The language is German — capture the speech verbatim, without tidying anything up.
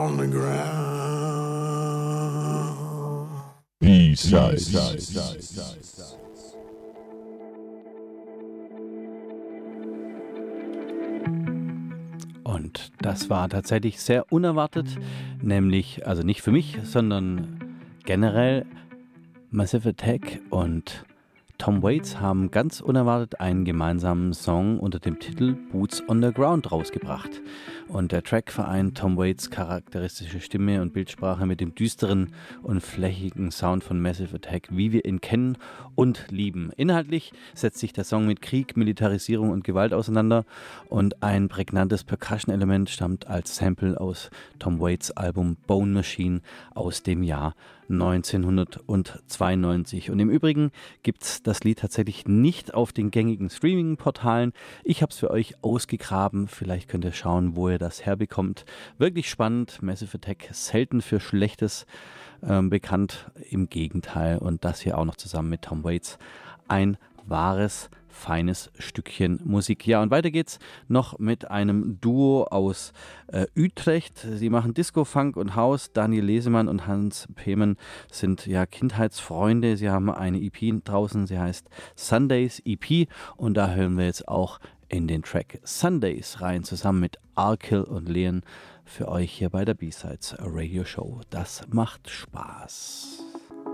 on the ground. B-Side. Und das war tatsächlich sehr unerwartet, nämlich, also nicht für mich, sondern generell Massive Attack und Tom Waits haben ganz unerwartet einen gemeinsamen Song unter dem Titel Boots on the Ground rausgebracht. Und der Track vereint Tom Waits charakteristische Stimme und Bildsprache mit dem düsteren und flächigen Sound von Massive Attack, wie wir ihn kennen und lieben. Inhaltlich setzt sich der Song mit Krieg, Militarisierung und Gewalt auseinander und ein prägnantes Percussion-Element stammt als Sample aus Tom Waits Album Bone Machine aus dem Jahr neunzehnhundertzweiundneunzig. Und im Übrigen gibt es das Lied tatsächlich nicht auf den gängigen Streaming-Portalen. Ich habe es für euch ausgegraben. Vielleicht könnt ihr schauen, wo ihr das herbekommt. Wirklich spannend. Massive Attack selten für Schlechtes ähm, bekannt. Im Gegenteil. Und das hier auch noch zusammen mit Tom Waits. Ein wahres, feines Stückchen Musik. Ja, und weiter geht's noch mit einem Duo aus äh, Utrecht. Sie machen Disco, Funk und House. Daniel Lesemann und Hans Pemen sind ja Kindheitsfreunde. Sie haben eine E P draußen, sie heißt Sundays E P und da hören wir jetzt auch in den Track Sundays rein, zusammen mit Arkil und Leon für euch hier bei der B-Sides Radio Show. Das macht Spaß.